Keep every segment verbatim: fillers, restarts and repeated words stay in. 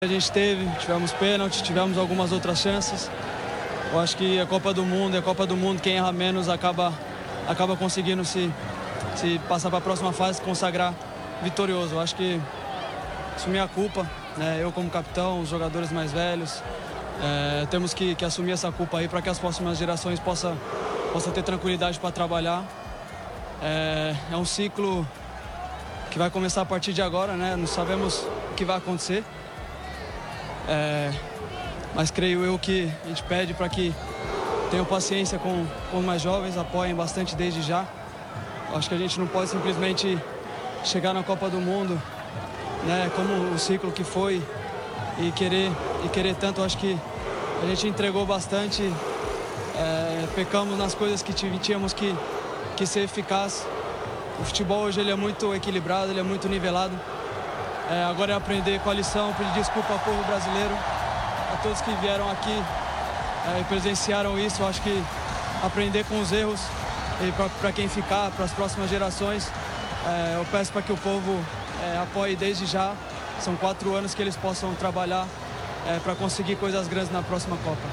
A gente teve, tivemos pênalti, tivemos algumas outras chances. Eu acho que a Copa do Mundo, a Copa do Mundo, quem erra menos acaba, acaba conseguindo se, se passar para a próxima fase, consagrar vitorioso. Eu acho que assumir a culpa, né? Eu como capitão, os jogadores mais velhos, é, temos que, que assumir essa culpa aí para que as próximas gerações possam possa ter tranquilidade para trabalhar. É, é um ciclo que vai começar a partir de agora, né? Não sabemos o que vai acontecer. É, mas creio eu que a gente pede para que tenham paciência com, com os mais jovens, apoiem bastante desde já. Acho que a gente não pode simplesmente chegar na Copa do Mundo, né, como o ciclo que foi e querer, e querer tanto. Acho que a gente entregou bastante, é, pecamos nas coisas que tínhamos que, que ser eficaz. O futebol hoje ele é muito equilibrado, ele é muito nivelado. É, agora é aprender com a lição, pedir desculpa ao povo brasileiro, a todos que vieram aqui é, e presenciaram isso. Eu acho que aprender com os erros e para quem ficar, para as próximas gerações, é, eu peço para que o povo é, apoie desde já. São quatro anos que eles possam trabalhar é, para conseguir coisas grandes na próxima Copa.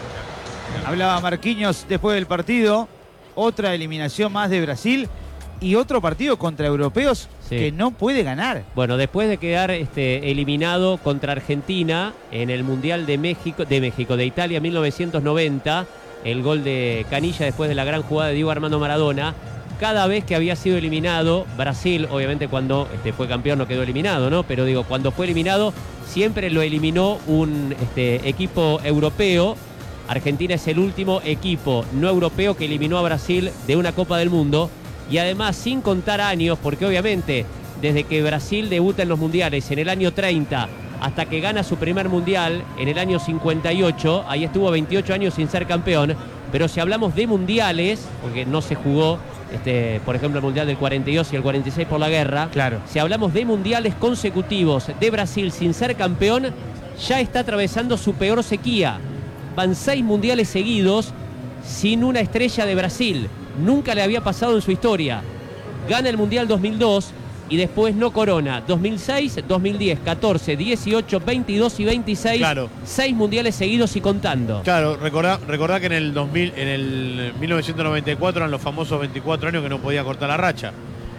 Hablaba Marquinhos después del partido, otra eliminación más de Brasil y otro partido contra europeos sí. que no puede ganar. Bueno, después de quedar este, eliminado contra Argentina en el Mundial de México, de México, de Italia mil novecientos noventa, el gol de Canilla después de la gran jugada de Diego Armando Maradona, cada vez que había sido eliminado, Brasil, obviamente cuando este, fue campeón no quedó eliminado, ¿no? Pero digo, cuando fue eliminado, siempre lo eliminó un este, equipo europeo. Argentina es el último equipo no europeo que eliminó a Brasil de una Copa del Mundo. Y además, sin contar años, porque obviamente desde que Brasil debuta en los mundiales en el año treinta hasta que gana su primer mundial en el año cincuenta y ocho, ahí estuvo veintiocho años sin ser campeón. Pero si hablamos de mundiales, porque no se jugó, este, por ejemplo, el mundial del cuarenta y dos y el cuarenta y seis por la guerra, claro. Si hablamos de mundiales consecutivos de Brasil sin ser campeón, ya está atravesando su peor sequía. Van seis mundiales seguidos sin una estrella de Brasil. Nunca le había pasado en su historia. Gana el Mundial dos mil dos y después no corona. dos mil seis, dos mil diez, catorce, dieciocho, veintidós y veintiséis. Claro. Seis mundiales seguidos y contando. Claro, recordá, recordá que en el, dos mil, en el mil novecientos noventa y cuatro eran los famosos veinticuatro años que no podía cortar la racha.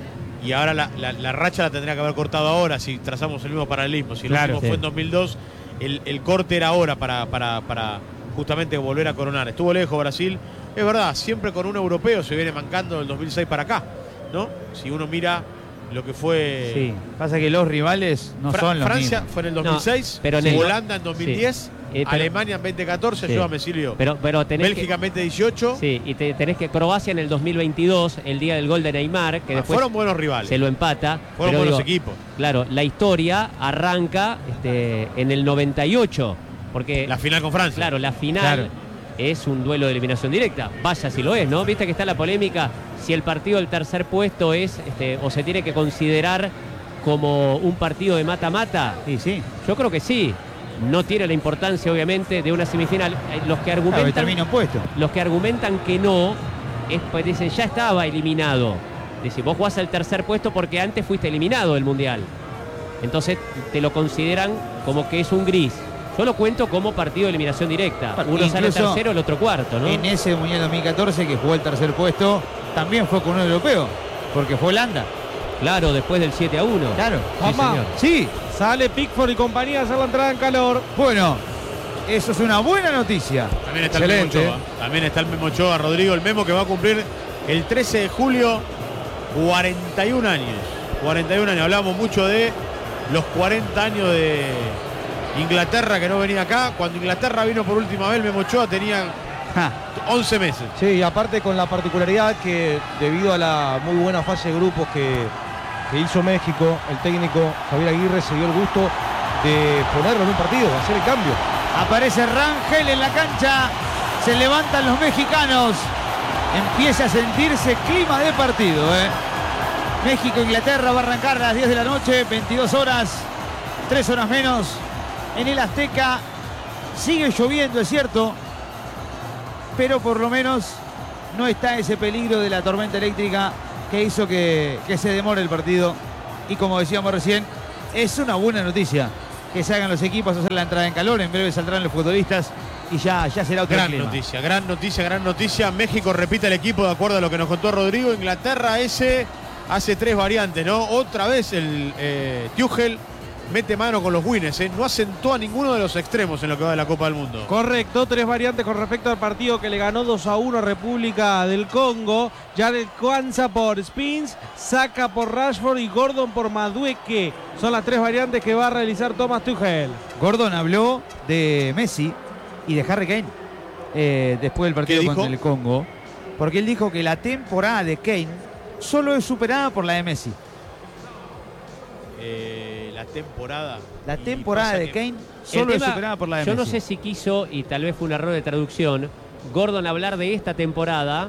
Y ahora la, la, la racha la tendría que haber cortado ahora si trazamos el mismo paralelismo. Si el claro, último sí. fue en dos mil dos, el, el corte era ahora para, para, para justamente volver a coronar. Estuvo lejos Brasil. Es verdad, siempre con un europeo se viene mancando del dos mil seis para acá, ¿no? Si uno mira lo que fue... Sí, pasa que los rivales no Fra son los Francia mismos. fue en el dos mil seis, no, pero en el... Holanda en dos mil diez, sí. eh, pero... Alemania en veinte catorce, sí. ayúdame Silvio, pero, pero tenés Bélgica en que... veinte dieciocho. Sí, y te, tenés que Croacia en el dos mil veintidós, el día del gol de Neymar, que ah, después fueron buenos rivales. Se lo empata. Fueron pero buenos digo, equipos. Claro, la historia arranca este, en el noventa y ocho, porque... La final con Francia. Claro, la final... Claro. Es un duelo de eliminación directa. Vaya si lo es, ¿no? Viste que está la polémica si el partido del tercer puesto es este, o se tiene que considerar como un partido de mata-mata. Sí, sí. Yo creo que sí. No tiene la importancia, obviamente, de una semifinal. Los que argumentan, claro, puesto. Los que argumentan que no, es, pues dicen, ya estaba eliminado. Dicen, vos jugás al tercer puesto porque antes fuiste eliminado del Mundial. Entonces te lo consideran como que es un gris. Yo lo cuento como partido de eliminación directa. Uno incluso sale tercero, el otro cuarto, ¿no? En ese Mundial dos mil catorce que jugó el tercer puesto, también fue con un europeo, porque fue Holanda. Claro, después del siete a uno. Claro. Sí, señor. Sí. Sale Pickford y compañía a hacer la entrada en calor. Bueno, eso es una buena noticia. También está Excelente. el Memo Ochoa. También está el Memo Ochoa, Rodrigo, el Memo que va a cumplir el trece de julio cuarenta y un años. cuarenta y un años. Hablamos mucho de los cuarenta años de Inglaterra que no venía acá. Cuando Inglaterra vino por última vez, el Memo Ochoa tenía Ja. once meses. Sí, y aparte con la particularidad que debido a la muy buena fase de grupos que, que hizo México, el técnico Javier Aguirre se dio el gusto de ponerlo en un partido, de hacer el cambio. Aparece Rangel en la cancha, se levantan los mexicanos, empieza a sentirse clima de partido, ¿eh? México-Inglaterra va a arrancar a las diez de la noche, veintidós horas, tres horas menos, en el Azteca. Sigue lloviendo, es cierto, pero por lo menos no está ese peligro de la tormenta eléctrica que hizo que, que se demore el partido. Y como decíamos recién, es una buena noticia que se hagan los equipos a hacer la entrada en calor. En breve saldrán los futbolistas y ya, ya será otro Gran clima. noticia, gran noticia, gran noticia. México repite el equipo de acuerdo a lo que nos contó Rodrigo. Inglaterra ese hace tres variantes, ¿no? Otra vez el eh, Tuchel mete mano con los winners, ¿eh? No asentó a ninguno de los extremos en lo que va de la Copa del Mundo. Correcto, tres variantes con respecto al partido que le ganó dos a uno a República del Congo. Jared Kwanza por Spins, Saka por Rashford y Gordon por Madueke. Son las tres variantes que va a realizar Thomas Tuchel. Gordon habló de Messi y de Harry Kane eh, después del partido contra el Congo, porque él dijo que la temporada de Kane solo es superada por la de Messi. Eh, la temporada. La temporada de Kane solo es superada por la de yo Messi. Yo no sé si quiso, y tal vez fue un error de traducción, Gordon hablar de esta temporada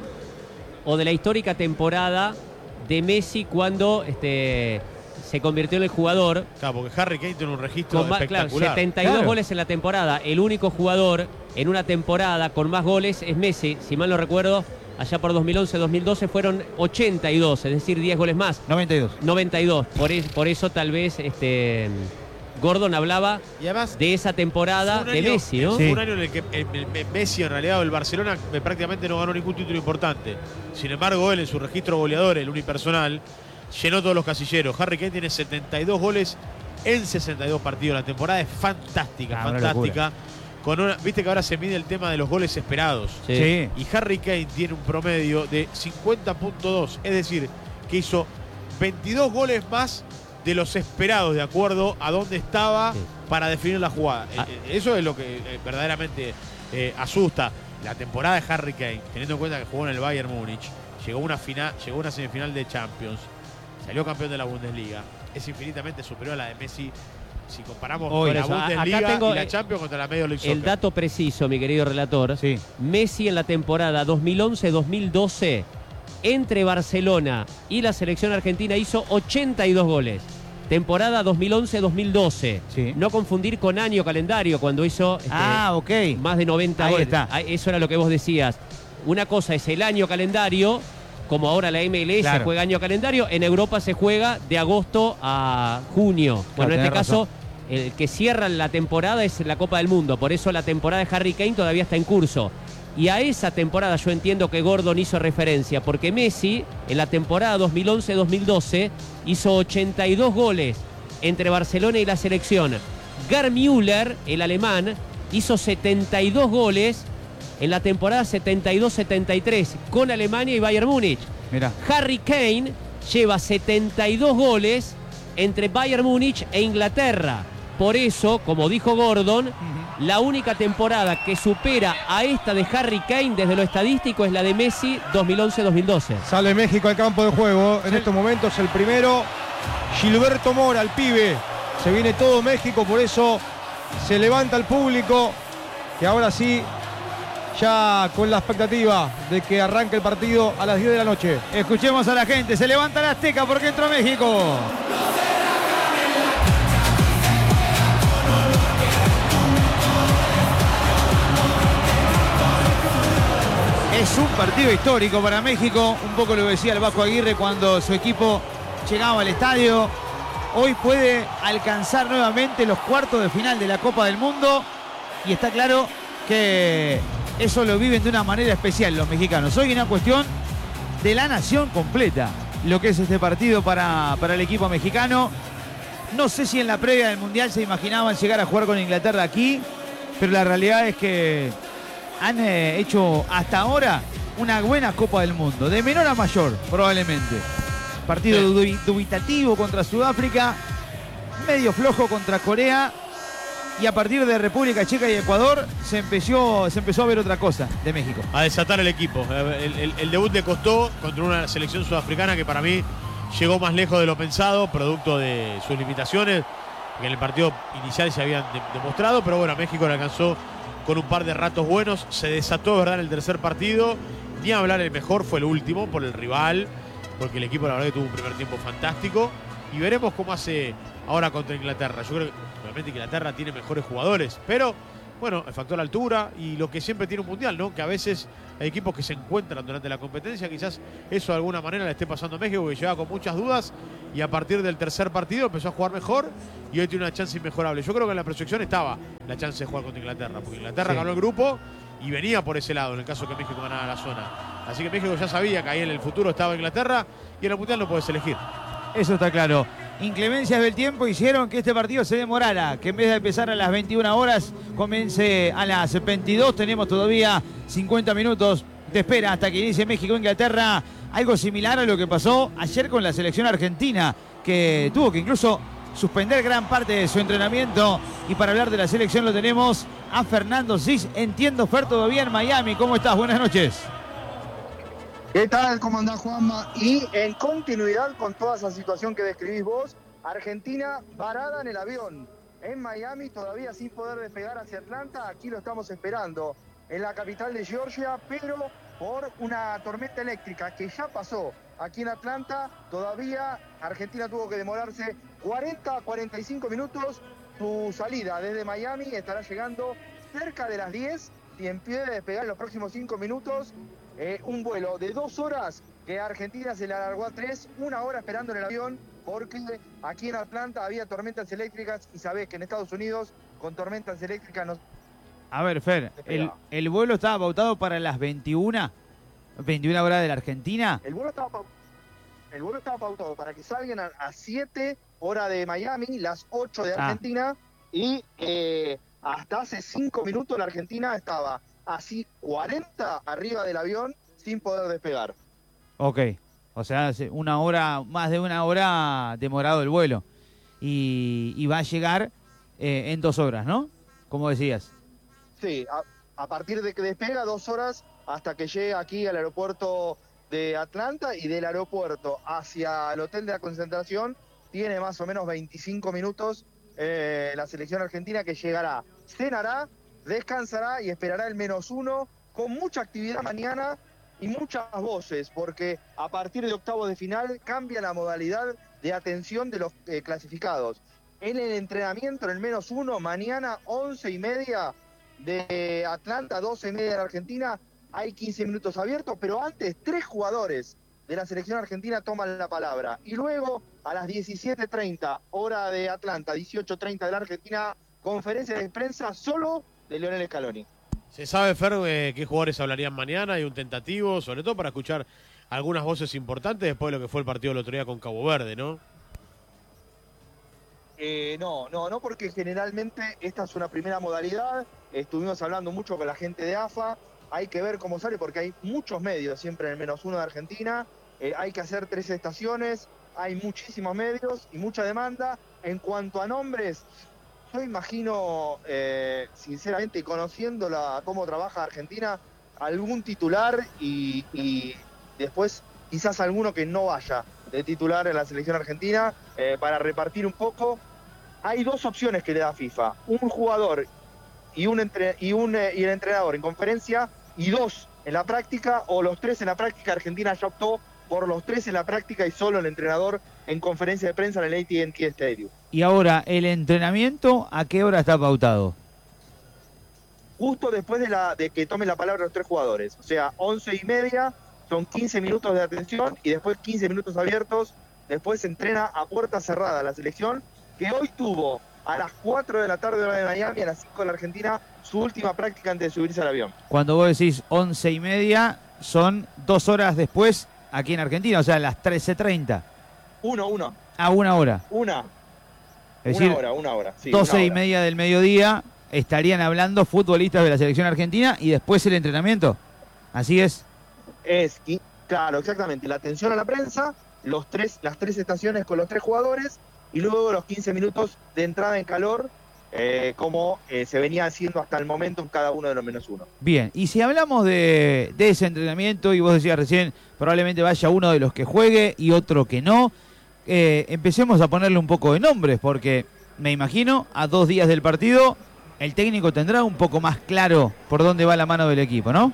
o de la histórica temporada de Messi cuando este, se convirtió en el jugador. Claro, porque Harry Kane tiene un registro más, espectacular. Claro, setenta y dos Claro. goles en la temporada. El único jugador en una temporada con más goles es Messi. Si mal no recuerdo, allá por dos mil once dos mil doce fueron ochenta y dos, es decir, diez goles más. noventa y dos. noventa y dos. Por, es, por eso tal vez este, Gordon hablaba Y además, de esa temporada fue un de año- Messi, ¿no? Fue Sí. un año en el que el, el- el Messi, en realidad, o el Barcelona, eh, prácticamente no ganó ningún título importante. Sin embargo, él, en su registro goleador, el unipersonal, llenó todos los casilleros. Harry Kane tiene setenta y dos goles en sesenta y dos partidos. La temporada es fantástica, Ah, una fantástica. Con una, viste que ahora se mide el tema de los goles esperados. Sí. Sí. Y Harry Kane tiene un promedio de cincuenta punto dos, es decir, que hizo veintidós goles más de los esperados, de acuerdo a dónde estaba Sí. para definir la jugada. Ah. Eh, Eso es lo que eh, verdaderamente eh, asusta. La temporada de Harry Kane, teniendo en cuenta que jugó en el Bayern Múnich, llegó a una final, llegó a una semifinal de Champions, salió campeón de la Bundesliga, es infinitamente superior a la de Messi si comparamos Hoy, la eso, a- acá Bundesliga tengo, y la eh, Champions contra la Major League Soccer. El dato preciso, mi querido relator. Sí. Messi en la temporada dos mil once dos mil doce entre Barcelona y la selección argentina hizo ochenta y dos goles. Temporada dos mil once dos mil doce. Sí. No confundir con año calendario cuando hizo este, Ah, ok. más de noventa Ahí goles. está. Ah, eso era lo que vos decías. Una cosa es el año calendario, como ahora la M L S Claro. juega año calendario, en Europa se juega de agosto a junio. Bueno, Claro, en este tenés caso, el que cierra la temporada es la Copa del Mundo. Por eso la temporada de Harry Kane todavía está en curso. Y a esa temporada yo entiendo que Gordon hizo referencia, porque Messi en la temporada dos mil once dos mil doce hizo ochenta y dos goles entre Barcelona y la selección. Gerd Müller, el alemán, hizo setenta y dos goles en la temporada setenta y dos setenta y tres con Alemania y Bayern Múnich. Mirá. Harry Kane lleva setenta y dos goles entre Bayern Múnich e Inglaterra. Por eso, como dijo Gordon, la única temporada que supera a esta de Harry Kane desde lo estadístico es la de Messi dos mil once dos mil doce. Sale México al campo de juego. En estos momentos el primero, Gilberto Mora, el pibe. Se viene todo México, por eso se levanta el público, que ahora sí, ya con la expectativa de que arranque el partido a las diez de la noche. Escuchemos a la gente. Se levanta la Azteca porque entró México. Es un partido histórico para México. Un poco lo decía el Vasco Aguirre cuando su equipo llegaba al estadio. Hoy puede alcanzar nuevamente los cuartos de final de la Copa del Mundo. Y está claro que eso lo viven de una manera especial los mexicanos. Hoy es una cuestión de la nación completa lo que es este partido para, para el equipo mexicano. No sé si en la previa del Mundial se imaginaban llegar a jugar con Inglaterra aquí, pero la realidad es que han eh, hecho hasta ahora una buena Copa del Mundo, de menor a mayor probablemente. Partido Sí. dubi- dubitativo contra Sudáfrica, medio flojo contra Corea, y a partir de República Checa y Ecuador se empezó, se empezó a ver otra cosa de México. A desatar el equipo. El, el- el debut le costó contra una selección sudafricana que para mí llegó más lejos de lo pensado, producto de sus limitaciones, que en el partido inicial se habían de- demostrado, pero bueno, México le alcanzó con un par de ratos buenos. Se desató, ¿verdad?, en el tercer partido. Ni hablar, el mejor fue el último por el rival, porque el equipo la verdad que tuvo un primer tiempo fantástico. Y veremos cómo hace ahora contra Inglaterra. Yo creo que obviamente Inglaterra tiene mejores jugadores, pero bueno, el factor altura y lo que siempre tiene un mundial, ¿no? Que a veces hay equipos que se encuentran durante la competencia, quizás eso de alguna manera le esté pasando a México, que llegaba con muchas dudas y a partir del tercer partido empezó a jugar mejor y hoy tiene una chance inmejorable. Yo creo que en la proyección estaba la chance de jugar contra Inglaterra, porque Inglaterra sí. ganó el grupo y venía por ese lado en el caso que México ganara la zona. Así que México ya sabía que ahí en el futuro estaba Inglaterra y en el mundial no puedes elegir. Eso está claro. Inclemencias del tiempo hicieron que este partido se demorara, que en vez de empezar a las veintiuna horas, comience a las veintidós. Tenemos todavía cincuenta minutos de espera hasta que inicie México-Inglaterra. Algo similar a lo que pasó ayer con la selección argentina, que tuvo que incluso suspender gran parte de su entrenamiento. Y para hablar de la selección lo tenemos a Fernando Cis. Entiendo, Fer, todavía en Miami. ¿Cómo estás? Buenas noches. ¿Qué tal? ¿Cómo andás, Juanma? Y en continuidad con toda esa situación que describís vos, Argentina varada en el avión en Miami, todavía sin poder despegar hacia Atlanta. Aquí lo estamos esperando en la capital de Georgia, pero por una tormenta eléctrica que ya pasó aquí en Atlanta. Todavía Argentina tuvo que demorarse cuarenta a cuarenta y cinco minutos. Su salida desde Miami estará llegando cerca de las diez y en pie de despegar en los próximos cinco minutos. Eh, un vuelo de dos horas que a Argentina se le alargó a tres, una hora esperando en el avión, porque aquí en Atlanta había tormentas eléctricas y sabés que en Estados Unidos con tormentas eléctricas no... A ver, Fer, el, el vuelo estaba pautado para las veintiuna, veintiuna horas de la Argentina. El vuelo estaba, el vuelo estaba pautado para que salgan a, a siete horas de Miami, las ocho de Argentina, ah. y eh, hasta hace cinco minutos la Argentina estaba así cuarenta arriba del avión sin poder despegar. Ok, o sea, hace una hora, más de una hora demorado el vuelo. Y, y va a llegar eh, en dos horas, ¿no? Como decías. Sí, a, a partir de que despega, dos horas hasta que llegue aquí al aeropuerto de Atlanta, y del aeropuerto hacia el hotel de la concentración tiene más o menos veinticinco minutos eh, la selección argentina, que llegará, cenará, descansará y esperará el menos uno, con mucha actividad mañana y muchas voces, porque a partir de octavos de final cambia la modalidad de atención de los eh, clasificados. En el entrenamiento, en el menos uno, mañana once y media de Atlanta, doce y media de Argentina, hay quince minutos abiertos, pero antes tres jugadores de la selección argentina toman la palabra. Y luego a las diecisiete treinta, hora de Atlanta, dieciocho treinta de la Argentina, conferencia de prensa solo de Lionel Scaloni. ¿Se sabe, Fer, eh, qué jugadores hablarían mañana? Hay un tentativo, sobre todo para escuchar algunas voces importantes después de lo que fue el partido del otro día con Cabo Verde, ¿no? Eh, no, no, no, porque generalmente esta es una primera modalidad. Estuvimos hablando mucho con la gente de A F A. Hay que ver cómo sale, porque hay muchos medios siempre en el menos uno de Argentina. Eh, hay que hacer tres estaciones, hay muchísimos medios y mucha demanda. En cuanto a nombres, yo imagino, eh, sinceramente, conociendo la, cómo trabaja Argentina, algún titular y, y después quizás alguno que no vaya de titular en la selección argentina, eh, para repartir un poco. Hay dos opciones que le da FIFA: un jugador y, un entre, y, un, eh, y el entrenador en conferencia, y dos en la práctica, o los tres en la práctica. Argentina ya optó por los tres en la práctica y solo el entrenador en conferencia de prensa en el A T and T Stadium. Y ahora, ¿el entrenamiento a qué hora está pautado? Justo después de, la, de que tomen la palabra los tres jugadores. O sea, once y media, son quince minutos de atención y después quince minutos abiertos. Después se entrena a puerta cerrada la selección, que hoy tuvo a las cuatro de la tarde hora de Miami, a las cinco de la Argentina, su última práctica antes de subirse al avión. Cuando vos decís once y media, son dos horas después aquí en Argentina, o sea, a las trece treinta. Uno, uno. A una hora. Una. Es una decir, hora, una hora. Sí, doce una y hora. media del mediodía estarían hablando futbolistas de la selección argentina y después el entrenamiento. Así es. Es, claro, exactamente. La atención a la prensa, los tres, las tres estaciones con los tres jugadores, y luego los quince minutos de entrada en calor, eh, como eh, se venía haciendo hasta el momento en cada uno de los menos uno. Bien, y si hablamos de, de ese entrenamiento, y vos decías recién, probablemente vaya uno de los que juegue y otro que no, eh, empecemos a ponerle un poco de nombres, porque me imagino, a dos días del partido, el técnico tendrá un poco más claro por dónde va la mano del equipo, ¿no?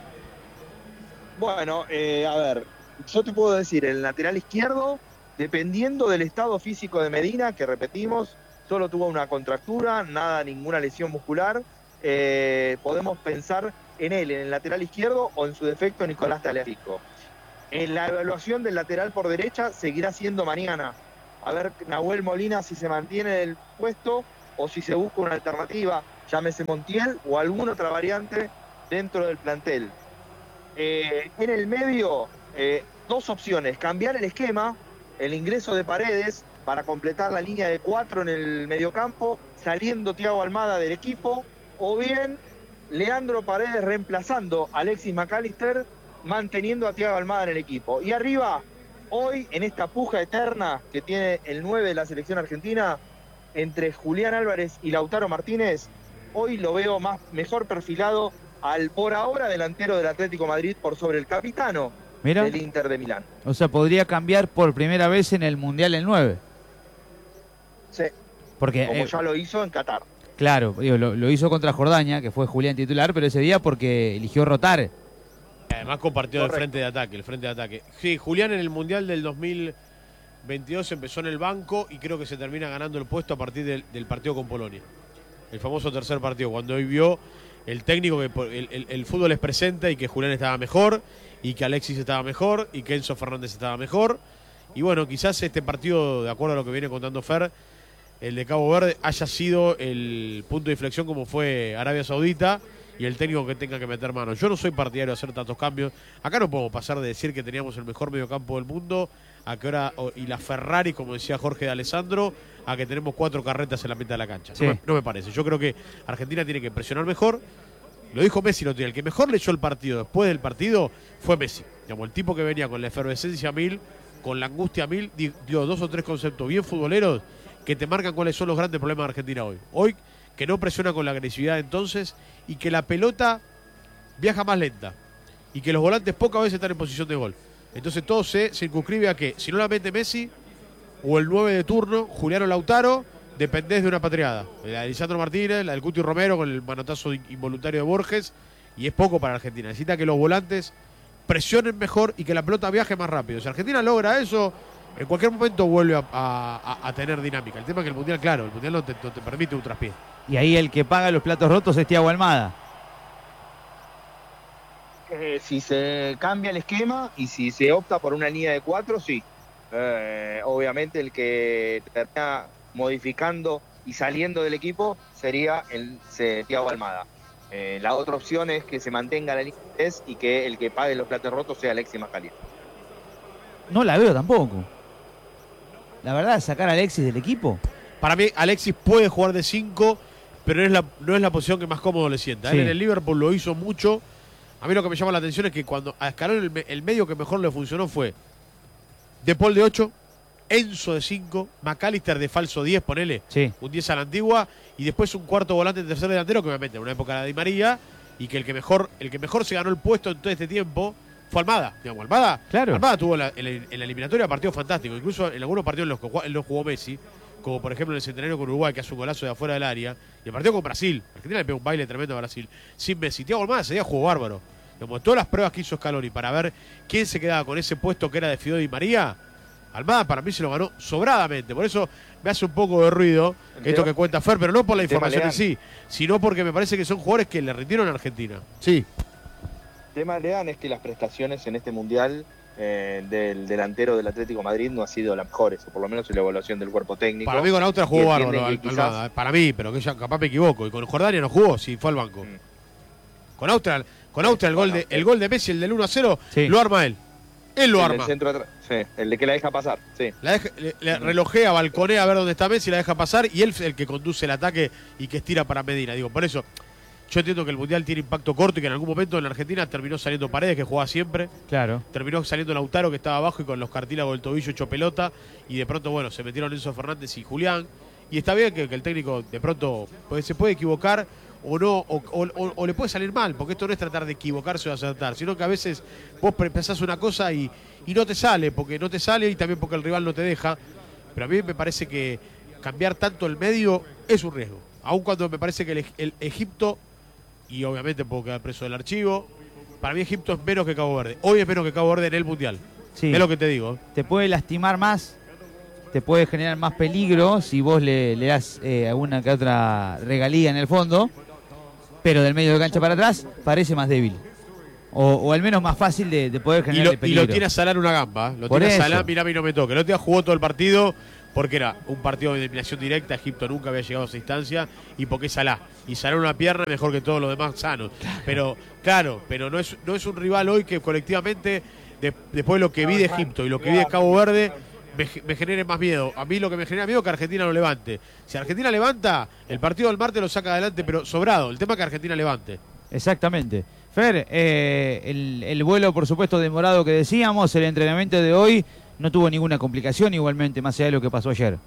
Bueno, eh, a ver, yo te puedo decir, el lateral izquierdo, dependiendo del estado físico de Medina, que repetimos, solo tuvo una contractura, nada, ninguna lesión muscular, eh, podemos pensar en él, en el lateral izquierdo, o en su defecto Nicolás Tagliafico. En la evaluación del lateral por derecha seguirá siendo mañana. A ver Nahuel Molina si se mantiene en el puesto o si se busca una alternativa, llámese Montiel o alguna otra variante dentro del plantel. Eh, en el medio, eh, dos opciones: cambiar el esquema, el ingreso de Paredes para completar la línea de cuatro en el mediocampo, saliendo Thiago Almada del equipo, o bien Leandro Paredes reemplazando a Alexis McAllister, manteniendo a Thiago Almada en el equipo. Y arriba, hoy en esta puja eterna que tiene el nueve de la selección argentina, entre Julián Álvarez y Lautaro Martínez, hoy lo veo más mejor perfilado al por ahora delantero del Atlético de Madrid por sobre el capitano Mira. del Inter de Milán. O sea, podría cambiar por primera vez en el Mundial el nueve. Sí, porque, como eh, ya lo hizo en Qatar. Claro, digo, lo, lo hizo contra Jordania, que fue Julián titular, pero ese día porque eligió rotar. Además compartió el frente de ataque, el frente de ataque. Sí, Julián en el Mundial del dos mil veintidós empezó en el banco y creo que se termina ganando el puesto a partir del, del partido con Polonia. El famoso tercer partido, cuando hoy vio el técnico que el, el, el fútbol les presenta y que Julián estaba mejor, y que Alexis estaba mejor, y que Enzo Fernández estaba mejor. Y bueno, quizás este partido, de acuerdo a lo que viene contando Fer, el de Cabo Verde, haya sido el punto de inflexión como fue Arabia Saudita, y el técnico que tenga que meter mano. Yo no soy partidario de hacer tantos cambios. Acá no podemos pasar de decir que teníamos el mejor mediocampo del mundo a que ahora, y la Ferrari, como decía Jorge de Alessandro, a que tenemos cuatro carretas en la mitad de la cancha. Sí. No, me, no me parece. Yo creo que Argentina tiene que presionar mejor. Lo dijo Messi el otro día. El que mejor leyó el partido después del partido fue Messi. Digamos, el tipo que venía con la efervescencia mil, con la angustia mil, dio dos o tres conceptos bien futboleros que te marcan cuáles son los grandes problemas de Argentina hoy. Hoy, que no presiona con la agresividad entonces, y que la pelota viaja más lenta, y que los volantes pocas veces están en posición de gol. Entonces todo se circunscribe a que, si no la mete Messi, o el nueve de turno, Julián o Lautaro, dependés de una patriada. La de Lisandro Martínez, la del Cuti Romero con el manotazo involuntario de Borges, y es poco para Argentina. Necesita que los volantes presionen mejor y que la pelota viaje más rápido. Si Argentina logra eso, en cualquier momento vuelve a, a, a tener dinámica. El tema es que el Mundial, claro, el Mundial no te, no te permite un traspié. Y ahí el que paga los platos rotos es Thiago Almada. Eh, si se cambia el esquema y si se opta por una línea de cuatro, sí. Eh, obviamente el que termina modificando y saliendo del equipo sería el se, Thiago Almada. Eh, la otra opción es que se mantenga la línea de tres y que el que pague los platos rotos sea Alexis McAllister. No la veo tampoco. La verdad, sacar a Alexis del equipo. Para mí, Alexis puede jugar de cinco, pero no es la, no es la posición que más cómodo le sienta. Sí. Él en el Liverpool lo hizo mucho. A mí lo que me llama la atención es que cuando a Scaloni el, el medio que mejor le funcionó fue De Paul de ocho, Enzo de cinco, McAllister de falso diez, ponele, sí. un diez a la antigua, y después un cuarto volante de tercer delantero, que obviamente en una época era Di María, y que el que mejor el que mejor se ganó el puesto en todo este tiempo fue Almada. Digamos, Almada, claro. Almada tuvo la, en, en la eliminatoria partidos fantásticos, incluso en algunos partidos en los que jugó, en los jugó Messi, como por ejemplo en el centenario con Uruguay, que hace un golazo de afuera del área, y el partido con Brasil. Argentina le pegó un baile tremendo a Brasil. Sin Messi, Thiago Almada ese día jugó bárbaro. Digamos, todas las pruebas que hizo Scaloni para ver quién se quedaba con ese puesto que era de Fideo Di María, Almada para mí se lo ganó sobradamente. Por eso me hace un poco de ruido el esto tema, que cuenta Fer, pero no por la información en sí, sino porque me parece que son jugadores que le rindieron a Argentina. Sí. El tema, Lean, es que las prestaciones en este Mundial eh, del delantero del Atlético de Madrid no han sido las mejores, o por lo menos en la evaluación del cuerpo técnico. Para mí con Austria jugó bárbaro, Al, quizás... Almada, para mí, pero que ya capaz me equivoco. Y con Jordania no jugó, sí, fue al banco. Mm. Con Austria, con Austria el, gol de, el gol de Messi, el del uno a cero, sí. Lo arma él. Él lo el arma. Del centro atrás. Sí, el de que la deja pasar. Sí. La deja, le, le relojea, balconea a ver dónde está Messi, la deja pasar, y él es el que conduce el ataque y que estira para Medina. Digo, por eso, yo entiendo que el Mundial tiene impacto corto y que en algún momento en la Argentina terminó saliendo Paredes, que jugaba siempre. Claro. Terminó saliendo Lautaro, que estaba abajo y con los cartílagos del tobillo hecho pelota. Y de pronto, bueno, se metieron Enzo Fernández y Julián. Y está bien que, que el técnico de pronto pues, se puede equivocar o no, o, o, o, o le puede salir mal, porque esto no es tratar de equivocarse o acertar, sino que a veces vos pensás una cosa y, y no te sale, porque no te sale y también porque el rival no te deja. Pero a mí me parece que cambiar tanto el medio es un riesgo, aun cuando me parece que el, el Egipto, y obviamente puedo quedar preso del archivo, para mí Egipto es menos que Cabo Verde, hoy es menos que Cabo Verde en el Mundial. Sí. Es lo que te digo. Te puede lastimar más, te puede generar más peligro si vos le, le das eh, alguna que otra regalía en el fondo. pero del medio de cancha para atrás parece más débil. O, o al menos más fácil de, de poder Y generar lo, y lo tiene a Salah una gamba. Lo Por tiene a eso. Salah, mira, a mí no me toque. El otro día jugó todo el partido porque era un partido de eliminación directa. Egipto nunca había llegado a esa instancia. Y porque Salah. Y Salah una pierna mejor que todos los demás sanos. Claro. Pero, claro, pero no es, no es un rival hoy que colectivamente, de, después de lo que vi de Egipto y lo que vi de Cabo Verde, me, me genere más miedo. A mí lo que me genera miedo es que Argentina no levante. Si Argentina levanta, el partido del martes lo saca adelante, pero sobrado. El tema es que Argentina levante. Exactamente. Fer, eh, el, el vuelo, por supuesto, demorado que decíamos, el entrenamiento de hoy no tuvo ninguna complicación igualmente, más allá de lo que pasó ayer.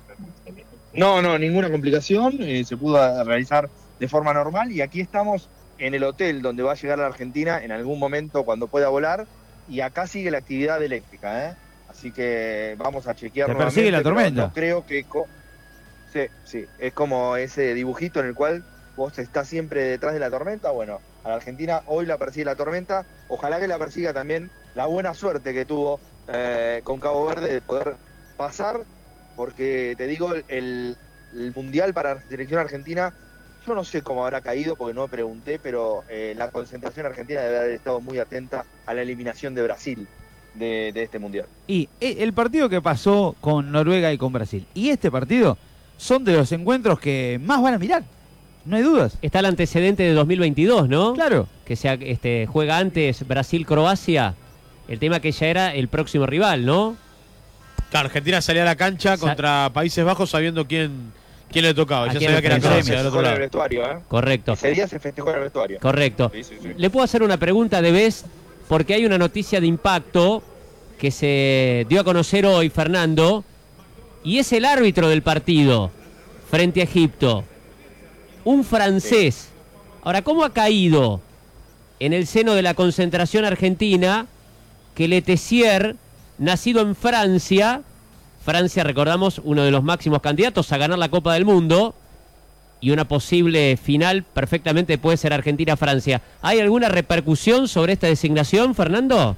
No, no, ninguna complicación, eh, se pudo realizar de forma normal y aquí estamos en el hotel donde va a llegar la Argentina en algún momento cuando pueda volar y acá sigue la actividad eléctrica, ¿eh? Así que vamos a chequear ¿Te nuevamente. persigue la tormenta? No creo que... Co sí, sí, es como ese dibujito en el cual vos estás siempre detrás de la tormenta. Bueno, a la Argentina hoy la persigue la tormenta. Ojalá que la persiga también la buena suerte que tuvo eh, con Cabo Verde de poder pasar, porque te digo, el, el Mundial para la selección argentina, yo no sé cómo habrá caído porque no me pregunté, pero eh, la concentración argentina debe haber estado muy atenta a la eliminación de Brasil de, de este Mundial. Y el partido que pasó con Noruega y con Brasil y este partido son de los encuentros que más van a mirar. No hay dudas. Está el antecedente de dos mil veintidós, ¿no? Claro. Que se este, juega antes Brasil-Croacia. El tema que ya era el próximo rival, ¿no? Claro, Argentina salía a la cancha Sa contra Países Bajos sabiendo quién, quién le tocaba. Ya quién sabía que era le Croacia del otro En el lado. vestuario, ¿eh? Correcto. Ese día se festejó en el vestuario. Correcto. Sí, sí, sí. Le puedo hacer una pregunta de vez, porque hay una noticia de impacto que se dio a conocer hoy, Fernando, y es el árbitro del partido frente a Egipto. Un francés. Ahora, ¿cómo ha caído en el seno de la concentración argentina que Letessier, nacido en Francia, Francia, recordamos, uno de los máximos candidatos a ganar la Copa del Mundo, y una posible final perfectamente puede ser Argentina-Francia? ¿Hay alguna repercusión sobre esta designación, Fernando?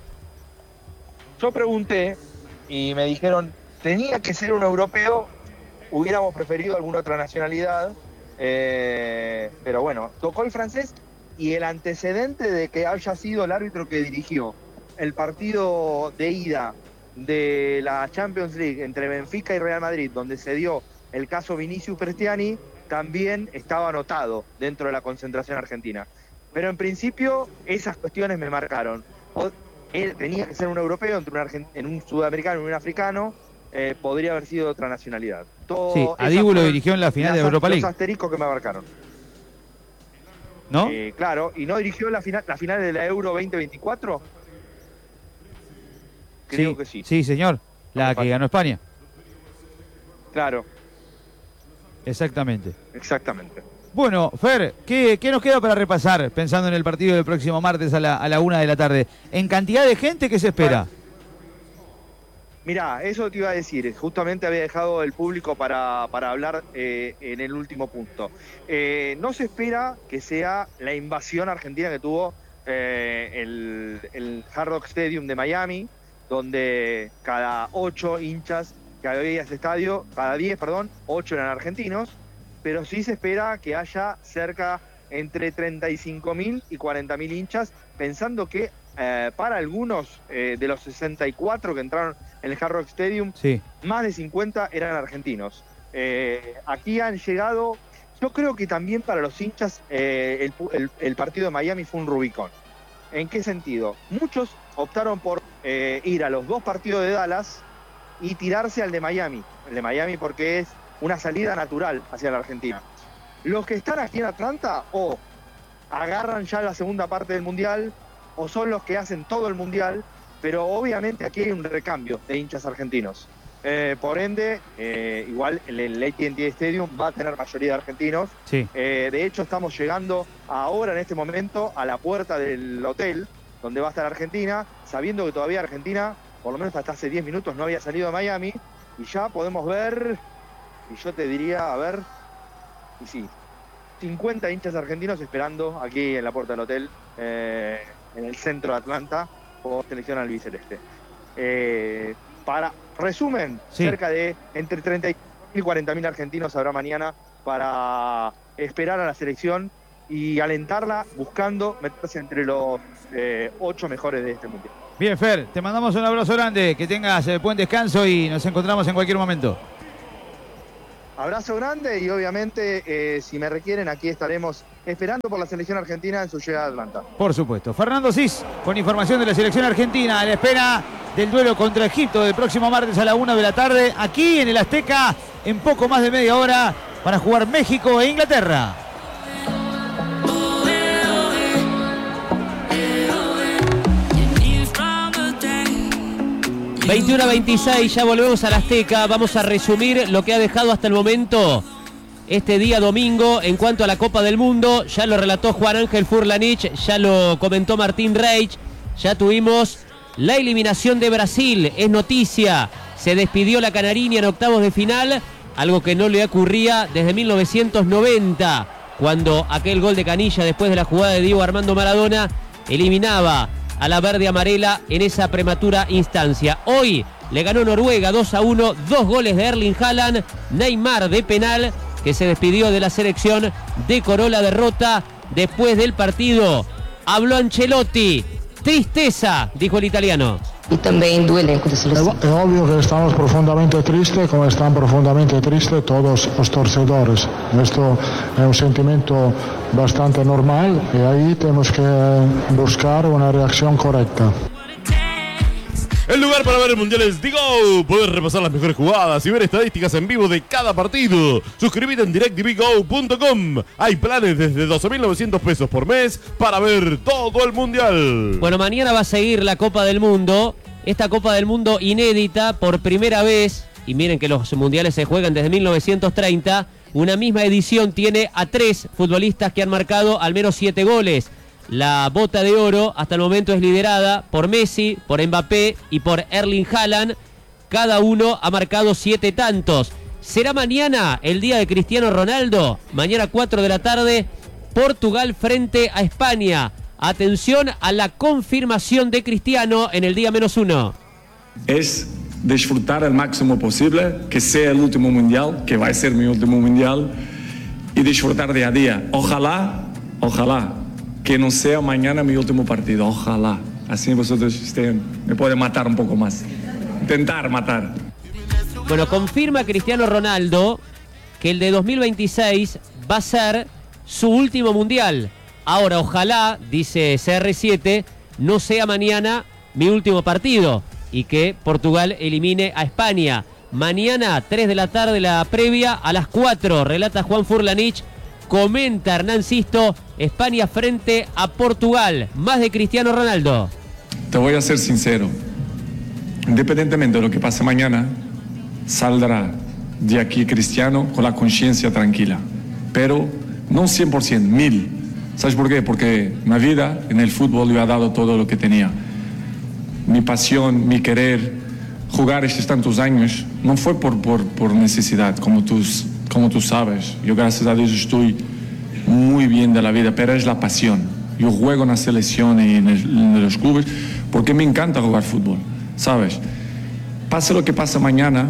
Yo pregunté y me dijeron, tenía que ser un europeo, hubiéramos preferido alguna otra nacionalidad, eh, pero bueno, tocó el francés y el antecedente de que haya sido el árbitro que dirigió el partido de ida de la Champions League entre Benfica y Real Madrid, donde se dio el caso Vinicius Prestiani, también estaba anotado dentro de la concentración argentina. Pero en principio esas cuestiones me marcaron. O, él tenía que ser un europeo entre un, argent en un sudamericano y un africano, eh, podría haber sido de otra nacionalidad. Todo, Sí, Adibu lo dirigió en la final de Europa League. Los asteriscos que me marcaron. ¿No? Eh, claro, y no dirigió la final, la final de la Euro veinte veinticuatro. Creo sí, que sí. Sí, señor. La que ganó España. Claro. Exactamente. Exactamente. Bueno, Fer, ¿qué, ¿qué nos queda para repasar pensando en el partido del próximo martes a la, a la una de la tarde? ¿En cantidad de gente qué se espera? Mirá, eso te iba a decir. Justamente había dejado el público para, para hablar eh, en el último punto. Eh, no se espera que sea la invasión argentina que tuvo eh, el, el Hard Rock Stadium de Miami, donde cada ocho hinchas que había ese estadio, cada diez, perdón, ocho eran argentinos, pero sí se espera que haya cerca entre treinta y cinco mil y cuarenta mil hinchas, pensando que eh, para algunos eh, de los sesenta y cuatro que entraron en el Hard Rock Stadium, sí, más de cincuenta eran argentinos. Eh, aquí han llegado, yo creo que también para los hinchas eh, el, el, el partido de Miami fue un Rubicón. ¿En qué sentido? Muchos optaron por eh, ir a los dos partidos de Dallas y tirarse al de Miami. El de Miami porque es una salida natural hacia la Argentina. Los que están aquí en Atlanta o agarran ya la segunda parte del Mundial o son los que hacen todo el Mundial, pero obviamente aquí hay un recambio de hinchas argentinos. Eh, por ende, eh, igual el, el A T and T Stadium va a tener mayoría de argentinos. Sí. Eh, de hecho, estamos llegando ahora, en este momento, a la puerta del hotel donde va a estar Argentina, sabiendo que todavía Argentina, por lo menos hasta hace diez minutos, no había salido de Miami, y ya podemos ver, y yo te diría, a ver, y sí, cincuenta hinchas argentinos esperando aquí en la puerta del hotel, eh, en el centro de Atlanta, por selección albiceleste. Eh, para resumen, sí, cerca de entre treinta y cuarenta mil argentinos habrá mañana para esperar a la selección y alentarla buscando meterse entre los eh, ocho mejores de este mundial. Bien, Fer, te mandamos un abrazo grande, que tengas eh, buen descanso y nos encontramos en cualquier momento. Abrazo grande y obviamente eh, si me requieren aquí estaremos esperando por la selección argentina en su llegada a Atlanta. Por supuesto. Fernando Cis con información de la selección argentina a la espera del duelo contra Egipto del próximo martes a la una de la tarde aquí en el Azteca en poco más de media hora para jugar México e Inglaterra. veintiuno a veintiséis, ya volvemos al Azteca. Vamos a resumir lo que ha dejado hasta el momento este día domingo en cuanto a la Copa del Mundo. Ya lo relató Juan Ángel Furlanich, ya lo comentó Martín Reich. Ya tuvimos la eliminación de Brasil, es noticia. Se despidió la Canariña en octavos de final, algo que no le ocurría desde mil novecientos noventa, cuando aquel gol de Canilla después de la jugada de Diego Armando Maradona eliminaba a la verde amarela en esa prematura instancia. Hoy le ganó Noruega dos a uno, dos goles de Erling Haaland, Neymar de penal, que se despidió de la selección, decoró la derrota. Después del partido habló Ancelotti. Tristeza, dijo el italiano. Y también do elenco de selección. Es obvio que estamos profundamente tristes, como están profundamente tristes todos los torcedores. Esto es un sentimiento bastante normal y ahí tenemos que buscar una reacción correcta. El lugar para ver el Mundial es Digo. Puedes repasar las mejores jugadas y ver estadísticas en vivo de cada partido. Suscríbete en direct t v go punto com. Hay planes desde doce mil novecientos pesos por mes para ver todo el Mundial. Bueno, mañana va a seguir la Copa del Mundo. Esta Copa del Mundo inédita por primera vez. Y miren que los mundiales se juegan desde mil novecientos treinta. Una misma edición tiene a tres futbolistas que han marcado al menos siete goles. La bota de oro hasta el momento es liderada por Messi, por Mbappé y por Erling Haaland. Cada uno ha marcado siete tantos. ¿Será mañana el día de Cristiano Ronaldo? Mañana cuatro de la tarde, Portugal frente a España. Atención a la confirmación de Cristiano en el día menos uno. Es disfrutar al máximo posible, que sea el último mundial, que va a ser mi último mundial, y disfrutar día a día. Ojalá, ojalá. que no sea mañana mi último partido, ojalá. Así vosotros estén, me pueden matar un poco más. Intentar matar. Bueno, confirma Cristiano Ronaldo que el de dos mil veintiséis va a ser su último mundial. Ahora, ojalá, dice C R siete, no sea mañana mi último partido y que Portugal elimine a España. Mañana, tres de la tarde, la previa, a las cuatro, relata Juan Furlanich. Comenta Hernán Sisto, España frente a Portugal. Más de Cristiano Ronaldo. Te voy a ser sincero. Independientemente de lo que pase mañana, saldrá de aquí Cristiano con la conciencia tranquila. Pero no cien por ciento, mil. ¿Sabes por qué? Porque mi vida en el fútbol yo he dado todo lo que tenía. Mi pasión, mi querer, jugar estos tantos años, no fue por, por, por necesidad, como tú Como tú sabes, yo gracias a Dios estoy muy bien de la vida, pero es la pasión. Yo juego en la selección y en, el, en los clubes porque me encanta jugar fútbol, ¿sabes? Pase lo que pase mañana,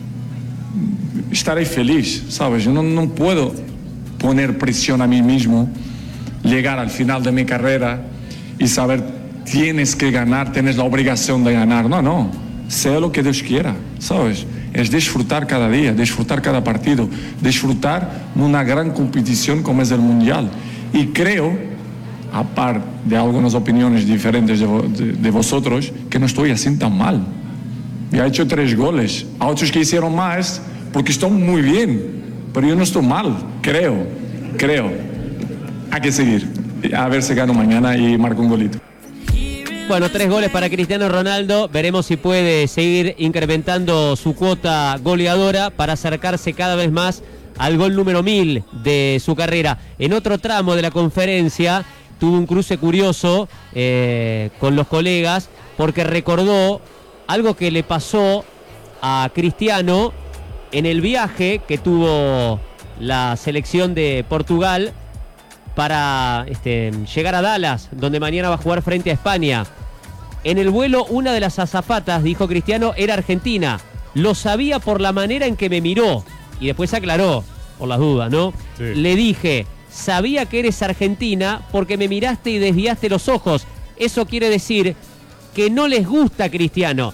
estaré feliz, ¿sabes? Yo no, no puedo poner presión a mí mismo, llegar al final de mi carrera y saber, tienes que ganar, tienes la obligación de ganar. No, no, sea lo que Dios quiera, ¿sabes? Es disfrutar cada día, disfrutar cada partido, disfrutar en una gran competición como es el Mundial. Y creo, a par de algunas opiniones diferentes de, de, de vosotros, que no estoy así tan mal. Ya he hecho tres goles, a otros que hicieron más, porque están muy bien, pero yo no estoy mal, creo, creo. Hay que seguir, a ver si gano mañana y marco un golito. Bueno, tres goles para Cristiano Ronaldo. Veremos si puede seguir incrementando su cuota goleadora para acercarse cada vez más al gol número mil de su carrera. En otro tramo de la conferencia tuvo un cruce curioso eh, con los colegas porque recordó algo que le pasó a Cristiano en el viaje que tuvo la selección de Portugal para este, llegar a Dallas, donde mañana va a jugar frente a España. En el vuelo, una de las azafatas, dijo Cristiano, era argentina. Lo sabía por la manera en que me miró. Y después aclaró, por las dudas, ¿no? Sí. Le dije, sabía que eres argentina porque me miraste y desviaste los ojos. Eso quiere decir que no les gusta Cristiano.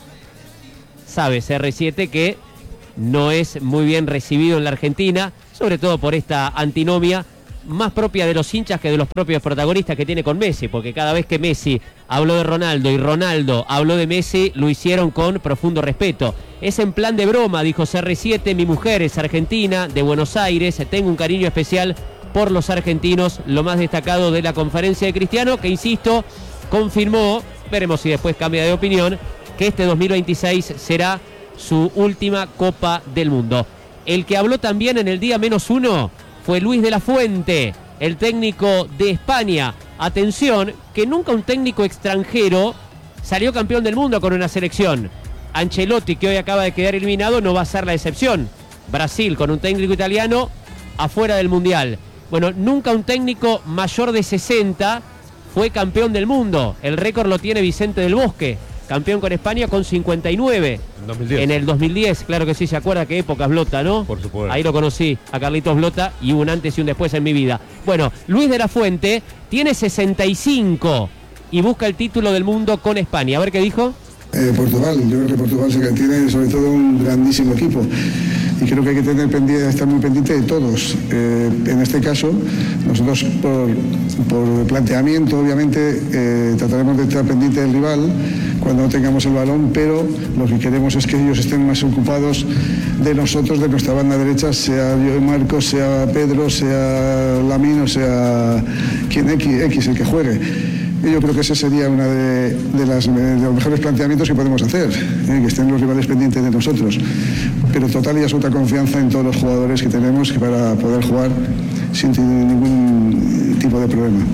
Sabe C R siete que no es muy bien recibido en la Argentina, sobre todo por esta antinomia más propia de los hinchas que de los propios protagonistas que tiene con Messi, porque cada vez que Messi habló de Ronaldo y Ronaldo habló de Messi, lo hicieron con profundo respeto. Es en plan de broma, dijo C R siete, mi mujer es argentina, de Buenos Aires, tengo un cariño especial por los argentinos, lo más destacado de la conferencia de Cristiano, que insisto, confirmó, veremos si después cambia de opinión, que este dos mil veintiséis será su última Copa del Mundo. El que habló también en el día menos uno fue Luis de la Fuente, el técnico de España. Atención, que nunca un técnico extranjero salió campeón del mundo con una selección. Ancelotti, que hoy acaba de quedar eliminado, no va a ser la excepción. Brasil, con un técnico italiano, afuera del Mundial. Bueno, nunca un técnico mayor de sesenta fue campeón del mundo. El récord lo tiene Vicente del Bosque, campeón con España con cincuenta y nueve. En dos mil diez. En el dos mil diez, claro que sí, se acuerda qué época Blota, ¿no? Por supuesto. Ahí lo conocí, a Carlitos Blota, y un antes y un después en mi vida. Bueno, Luis de la Fuente tiene sesenta y cinco y busca el título del mundo con España. A ver qué dijo. Eh, Portugal, yo creo que Portugal se tiene sobre todo un grandísimo equipo y creo que hay que tener pendiente, estar muy pendiente de todos. Eh, en este caso, nosotros por, por planteamiento, obviamente, eh, trataremos de estar pendiente del rival cuando no tengamos el balón, pero lo que queremos es que ellos estén más ocupados de nosotros, de nuestra banda derecha, sea yo y Marcos, sea Pedro, sea Lamine, sea quien X, X el que juegue. Y yo creo que ese sería uno de, de, las, de los mejores planteamientos que podemos hacer, ¿eh? Que estén los rivales pendientes de nosotros. Pero total y absoluta confianza en todos los jugadores que tenemos para poder jugar sin ningún tipo de problema.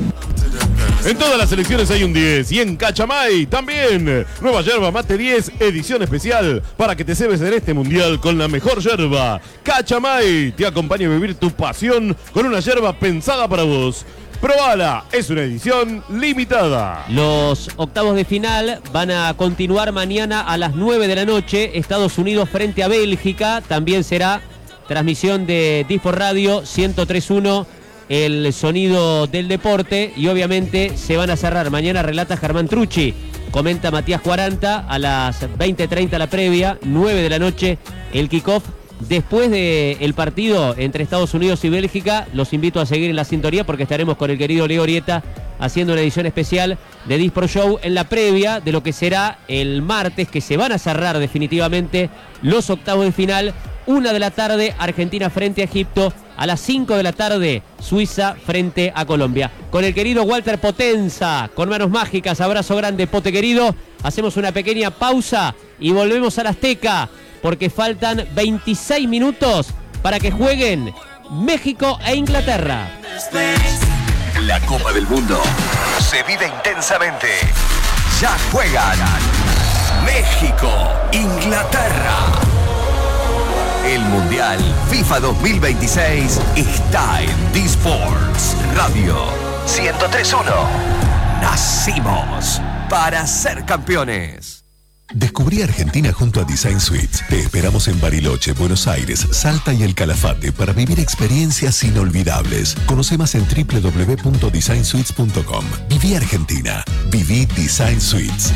En todas las selecciones hay un diez y en Cachamay también. Nueva yerba mate diez, edición especial para que te cebes en este mundial con la mejor yerba. Cachamay te acompaña a vivir tu pasión con una yerba pensada para vos. Probala, es una edición limitada. Los octavos de final van a continuar mañana a las nueve de la noche. Estados Unidos frente a Bélgica. También será transmisión de Dispor Radio ciento tres punto uno, el sonido del deporte. Y obviamente se van a cerrar. Mañana relata Germán Trucci. Comenta Matías cuarenta a las veinte treinta la previa. nueve de la noche el kickoff. Después del partido entre Estados Unidos y Bélgica, los invito a seguir en la sintonía porque estaremos con el querido Leo Orieta haciendo una edición especial de Dispro Show en la previa de lo que será el martes, que se van a cerrar definitivamente los octavos de final. Una de la tarde, Argentina frente a Egipto. A las cinco de la tarde, Suiza frente a Colombia. Con el querido Walter Potenza, con manos mágicas, abrazo grande, Pote querido. Hacemos una pequeña pausa y volvemos al Azteca, porque faltan veintiséis minutos para que jueguen México e Inglaterra. La Copa del Mundo se vive intensamente. Ya juegan México, Inglaterra. El Mundial FIFA dos mil veintiséis está en D-Sports Radio ciento tres punto uno. Nacimos para ser campeones. Descubrí Argentina junto a Design Suites. Te esperamos en Bariloche, Buenos Aires, Salta y El Calafate para vivir experiencias inolvidables. Conoce más en doble u doble u doble u punto design suites punto com. Viví Argentina. Viví Design Suites.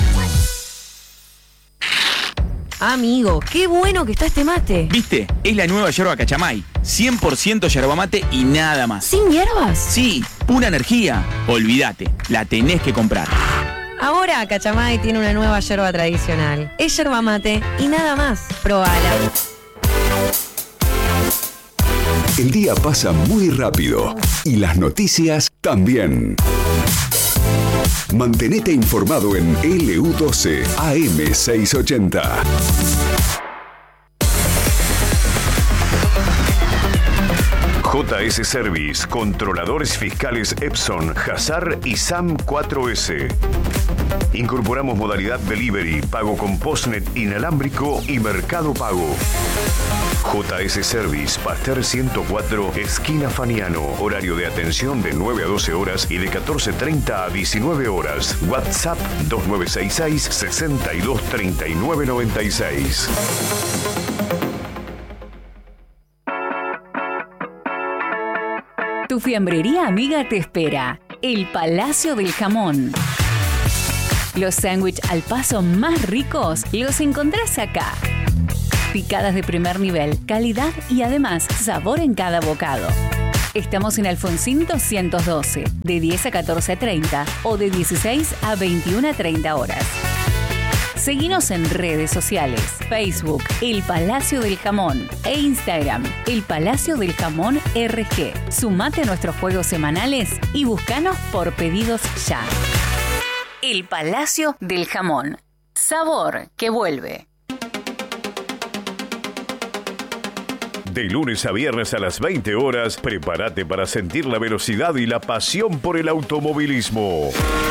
Amigo, qué bueno que está este mate. ¿Viste? Es la nueva yerba Cachamay. cien por ciento yerba mate y nada más. ¿Sin hierbas? Sí, pura energía. Olvídate, la tenés que comprar. Ahora Cachamay tiene una nueva yerba tradicional. Es yerba mate y nada más. Probala. El día pasa muy rápido y las noticias también. Mantenete informado en L U doce A M seiscientos ochenta. J S Service, controladores fiscales Epson, Hazar y SAM cuatro S. Incorporamos modalidad delivery, pago con postnet inalámbrico y mercado pago. J S Service, Pasteur ciento cuatro, esquina Faniano. Horario de atención de nueve a doce horas y de catorce treinta a diecinueve horas. WhatsApp dos nueve seis seis, seis dos tres nueve nueve seis. Tu fiambrería amiga te espera. El Palacio del Jamón. Los sándwiches al paso más ricos los encontrás acá. Picadas de primer nivel, calidad y además sabor en cada bocado. Estamos en Alfonsín doscientos doce, de diez a catorce treinta o de dieciséis a veintiuna treinta horas. Seguinos en redes sociales, Facebook, El Palacio del Jamón e Instagram, El Palacio del Jamón R G. Sumate a nuestros juegos semanales y búscanos por pedidos ya. El Palacio del Jamón. Sabor que vuelve. De lunes a viernes a las veinte horas, prepárate para sentir la velocidad y la pasión por el automovilismo.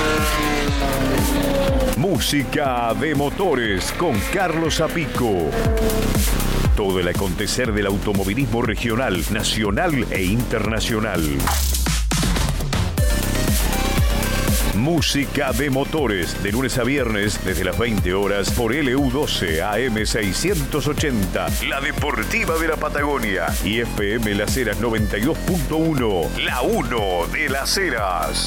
Música de motores con Carlos Apico. Todo el acontecer del automovilismo regional, nacional e internacional. Música de motores, de lunes a viernes, desde las veinte horas, por L U doce A M seiscientos ochenta, la deportiva de la Patagonia, y F M Las Heras noventa y dos punto uno, la uno de Las Heras.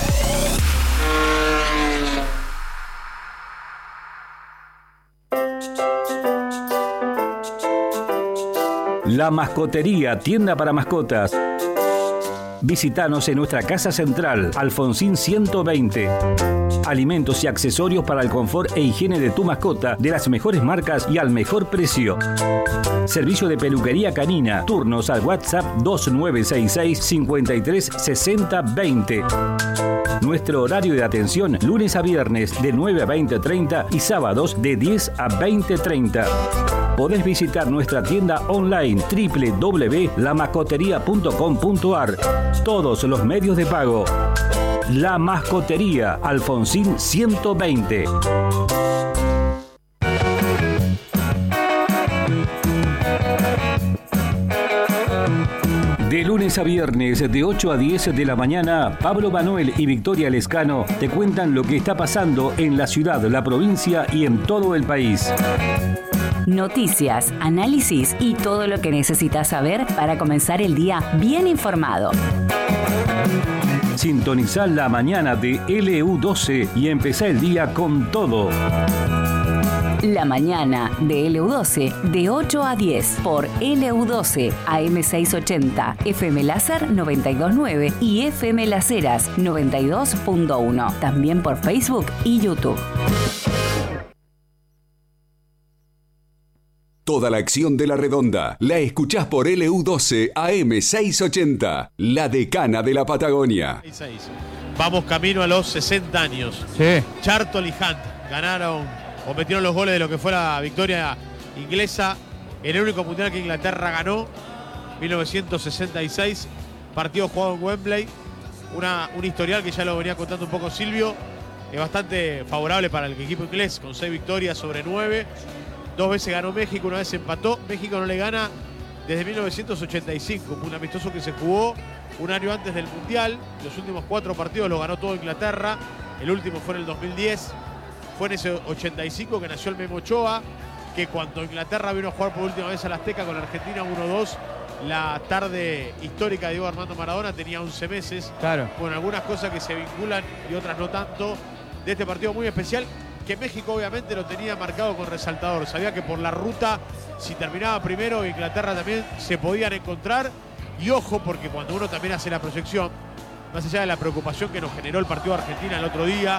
La Mascotería, tienda para mascotas. Visítanos en nuestra casa central, Alfonsín ciento veinte. Alimentos y accesorios para el confort e higiene de tu mascota de las mejores marcas y al mejor precio. Servicio de peluquería canina. Turnos al WhatsApp dos nueve seis seis, cinco tres seis cero dos cero. Nuestro horario de atención lunes a viernes de nueve a veinte treinta y sábados de diez a veinte treinta. Podés visitar nuestra tienda online doble u doble u doble u punto la mascotería punto com punto a r. Todos los medios de pago. La Mascotería, Alfonsín ciento veinte. De lunes a viernes, de ocho a diez de la mañana, Pablo Manuel y Victoria Lescano te cuentan lo que está pasando en la ciudad, la provincia y en todo el país. Noticias, análisis y todo lo que necesitas saber para comenzar el día bien informado. Sintonizá la mañana de L U doce y empezá el día con todo. La mañana de L U doce de ocho a diez por L U doce A M seiscientos ochenta, F M Láser noventa y dos punto nueve y F M Las Heras noventa y dos punto uno. También por Facebook y YouTube. Toda la acción de La Redonda la escuchás por L U doce A M seiscientos ochenta, la decana de la Patagonia. Vamos camino a los sesenta años. Sí. Charlton y Hunt ganaron o metieron los goles de lo que fue la victoria inglesa en el único mundial que Inglaterra ganó, mil novecientos sesenta y seis, partido jugado en Wembley, una, un historial que ya lo venía contando un poco Silvio, es bastante favorable para el equipo inglés, con seis victorias sobre nueve. Dos veces ganó México, una vez empató. México no le gana desde mil novecientos ochenta y cinco, un amistoso que se jugó un año antes del Mundial. Los últimos cuatro partidos los ganó todo Inglaterra. El último fue en el dos mil diez. Fue en ese ochenta y cinco que nació el Memo Ochoa, que cuando Inglaterra vino a jugar por última vez a la Azteca con la Argentina uno dos, la tarde histórica de Diego Armando Maradona, tenía once meses. Claro. Con algunas cosas que se vinculan y otras no tanto de este partido muy especial, que México obviamente lo tenía marcado con resaltador. Sabía que por la ruta, si terminaba primero, Inglaterra también se podían encontrar. Y ojo, porque cuando uno también hace la proyección, más allá de la preocupación que nos generó el partido de Argentina el otro día,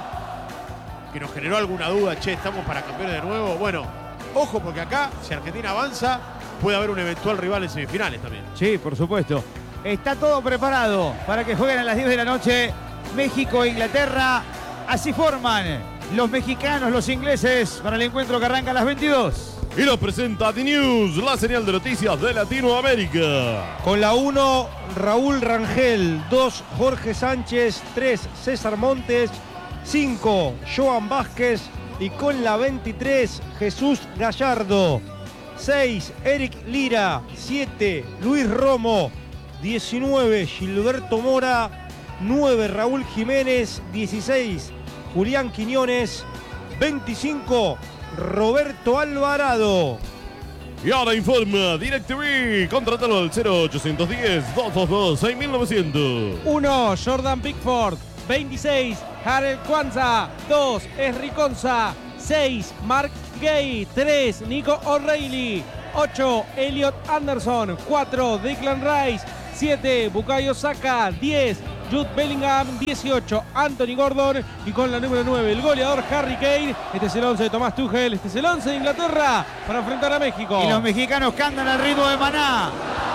que nos generó alguna duda, che, ¿estamos para campeones de nuevo? Bueno, ojo, porque acá, si Argentina avanza, puede haber un eventual rival en semifinales también. Sí, por supuesto. Está todo preparado para que jueguen a las diez de la noche México e Inglaterra. Así forman los mexicanos, los ingleses, para el encuentro que arranca a las veintidós. Y nos presenta The News, la señal de noticias de Latinoamérica. Con la uno, Raúl Rangel. dos, Jorge Sánchez. tres, César Montes. cinco, Joan Vázquez. Y con la veintitrés, Jesús Gallardo. seis, Eric Lira. siete, Luis Romo. diecinueve, Gilberto Mora. nueve, Raúl Jiménez. dieciséis, Julián Quiñones. veinticinco, Roberto Alvarado. Y ahora informa DirecTV. Contrátalo al cero ochocientos diez, doscientos veintidós, seis mil novecientos. uno. Jordan Pickford. veintiséis. Harold Kwanzaa. dos. Esri Konsa. seis. Mark Gay. tres. Nico O'Reilly. ocho. Elliot Anderson. cuatro. Declan Rice. siete. Bukayo Saka. diez. Jude Bellingham. dieciocho. Anthony Gordon. Y con la número nueve, el goleador Harry Kane. Este es el once de Tomás Tuchel. Este es el once de Inglaterra para enfrentar a México. Y los mexicanos que andan al ritmo de Maná.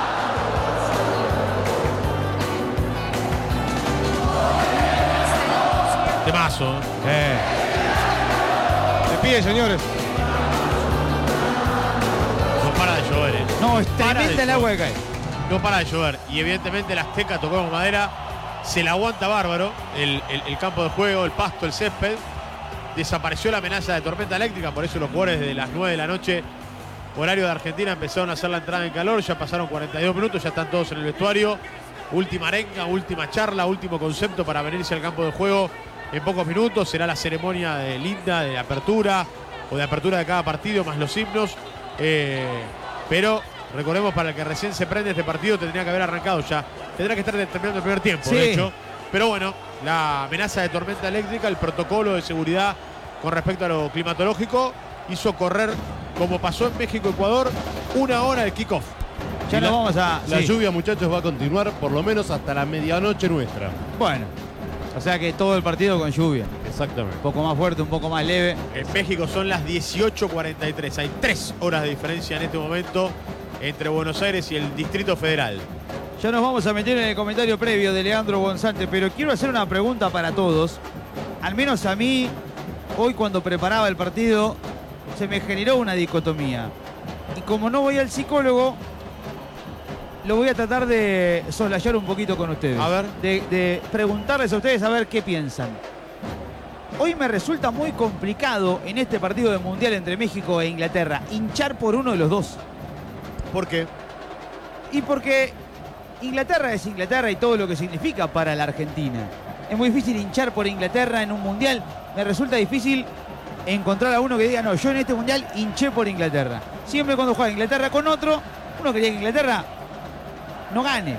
Temazo. Eh. De pie, señores. No para de llover, eh. No, es tremenda el agua que cae. No para de llover. Y evidentemente la Azteca tocó con madera. Se la aguanta bárbaro. El, el, el campo de juego, el pasto, el césped. Desapareció la amenaza de tormenta eléctrica. Por eso los jugadores desde las nueve de la noche, horario de Argentina, empezaron a hacer la entrada en calor. Ya pasaron cuarenta y dos minutos. Ya están todos en el vestuario. Última arenga, última charla, último concepto para venirse al campo de juego. En pocos minutos será la ceremonia de linda, de apertura o de apertura de cada partido, más los himnos. Eh, pero recordemos, para el que recién se prende este partido, tendría que haber arrancado ya. Tendrá que estar terminando el primer tiempo, sí. de hecho. Pero bueno, la amenaza de tormenta eléctrica, el protocolo de seguridad con respecto a lo climatológico, hizo correr, como pasó en México-Ecuador, una hora de kickoff. Ya Y nos la, vamos a... La sí. lluvia, muchachos, va a continuar por lo menos hasta la medianoche nuestra. Bueno, o sea que todo el partido con lluvia. Exactamente. Un poco más fuerte, un poco más leve. En México son las dieciocho cuarenta y tres. Hay tres horas de diferencia en este momento entre Buenos Aires y el Distrito Federal. Ya nos vamos a meter en el comentario previo de Leandro González, pero quiero hacer una pregunta para todos. Al menos a mí, hoy cuando preparaba el partido, se me generó una dicotomía. Y como no voy al psicólogo, lo voy a tratar de soslayar un poquito con ustedes. A ver. De, de preguntarles a ustedes a ver qué piensan. Hoy me resulta muy complicado en este partido de Mundial entre México e Inglaterra hinchar por uno de los dos. ¿Por qué? Y porque Inglaterra es Inglaterra y todo lo que significa para la Argentina. Es muy difícil hinchar por Inglaterra en un Mundial. Me resulta difícil encontrar a uno que diga, no, yo en este Mundial hinché por Inglaterra. Siempre cuando juega Inglaterra con otro, uno quería que Inglaterra no gane.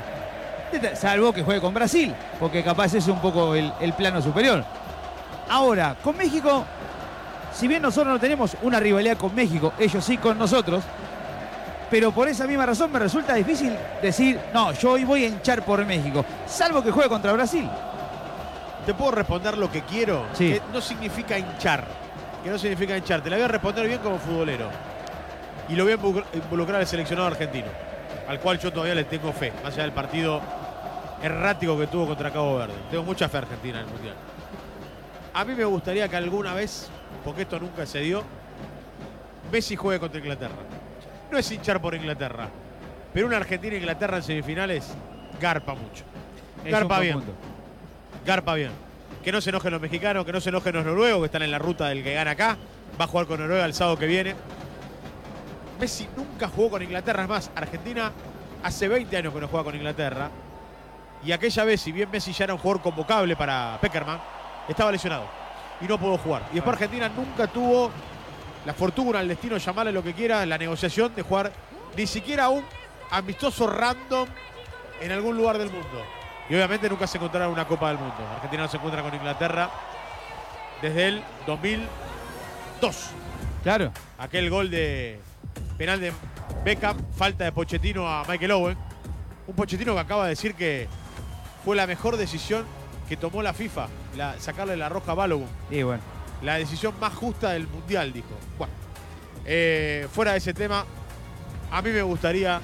Salvo que juegue con Brasil, porque capaz es un poco el, el plano superior. Ahora, con México, si bien nosotros no tenemos una rivalidad con México, ellos sí con nosotros, pero por esa misma razón me resulta difícil decir, no, yo hoy voy a hinchar por México, salvo que juegue contra Brasil. ¿Te puedo responder lo que quiero? Sí. Que no significa hinchar. Que no significa hinchar. Te la voy a responder bien como futbolero. Y lo voy a involucrar al seleccionado argentino, al cual yo todavía le tengo fe, más allá del partido errático que tuvo contra Cabo Verde. Tengo mucha fe a Argentina en el Mundial. A mí me gustaría que alguna vez, porque esto nunca se dio, Messi juegue contra Inglaterra. No es hinchar por Inglaterra, pero una Argentina-Inglaterra en semifinales garpa mucho. Garpa bien. Punto. Garpa bien. Que no se enojen los mexicanos, que no se enojen los noruegos, que están en la ruta del que gana acá. Va a jugar con Noruega el sábado que viene. Messi nunca jugó con Inglaterra. Es más, Argentina hace veinte años que no juega con Inglaterra. Y aquella vez, si bien Messi ya era un jugador convocable para Peckerman, estaba lesionado y no pudo jugar. Y después Argentina nunca tuvo la fortuna, el destino, llamarle lo que quiera, la negociación de jugar ni siquiera un amistoso random en algún lugar del mundo. Y obviamente nunca se encontraron una Copa del Mundo. Argentina no se encuentra con Inglaterra desde el dos mil dos. Claro. Aquel gol de penal de Beckham, falta de Pochettino a Michael Owen. Un Pochettino que acaba de decir que fue la mejor decisión que tomó la FIFA, la, sacarle la roja a Balogun. Sí, bueno. La decisión más justa del Mundial, dijo. Bueno, eh, fuera de ese tema, a mí me gustaría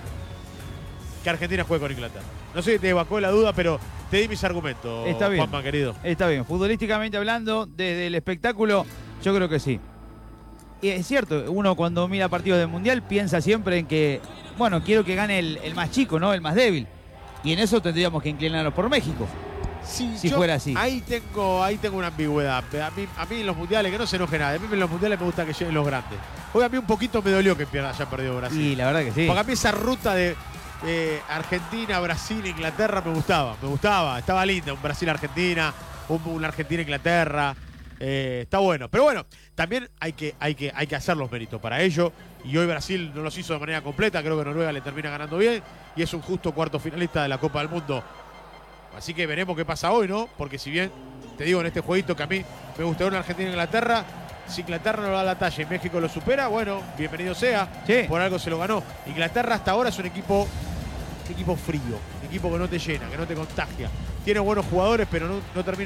que Argentina juegue con Inglaterra. No sé si te evacué la duda, pero te di mis argumentos, Está bien. Juanma, querido. Está bien. Futbolísticamente hablando, desde el espectáculo, yo creo que sí. Y es cierto, uno cuando mira partidos del Mundial piensa siempre en que, bueno, quiero que gane el, el más chico, ¿no? El más débil. Y en eso tendríamos que inclinarnos por México. Sí, si yo fuera así. Ahí tengo, ahí tengo una ambigüedad. A mí, a mí en los mundiales, que no se enoje nada. A mí en los mundiales me gusta que lleguen los grandes. Hoy a mí un poquito me dolió que pierda, haya perdido Brasil. Y la verdad que sí. Porque a mí esa ruta de eh, Argentina, Brasil, Inglaterra me gustaba. Me gustaba, estaba linda. Un Brasil-Argentina, un, un Argentina-Inglaterra. Eh, está bueno. Pero bueno, también hay que, hay, que, hay que hacer los méritos para ello. y hoy Brasil no los hizo de manera completa, creo que Noruega le termina ganando bien y es un justo cuarto finalista de la Copa del Mundo. Así que veremos qué pasa hoy, ¿no? Porque si bien, te digo, en este jueguito que a mí me gusta ver una Argentina-Inglaterra, si Inglaterra no da la talla y México lo supera, bueno, bienvenido sea, sí. Por algo se lo ganó. Inglaterra hasta ahora es un equipo, un equipo frío, un equipo que no te llena, que no te contagia. Tiene buenos jugadores, pero no, no termina